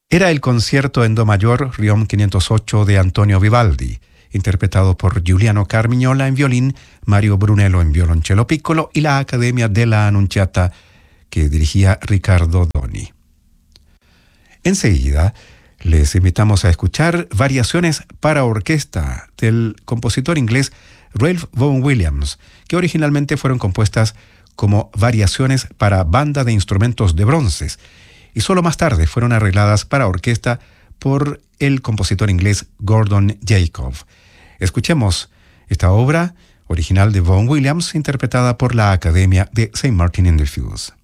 Era el concierto en do mayor, Riom 508 de Antonio Vivaldi, interpretado por Giuliano Carmignola en violín, Mario Brunello en violoncello piccolo y la Accademia della Annunziata que dirigía Riccardo Doni. Enseguida, les invitamos a escuchar variaciones para orquesta del compositor inglés Ralph Vaughan Williams, que originalmente fueron compuestas como variaciones para banda de instrumentos de bronces, y solo más tarde fueron arregladas para orquesta por el compositor inglés Gordon Jacob. Escuchemos esta obra original de Vaughan Williams, interpretada por la Academia de St. Martin-in-the-Fields.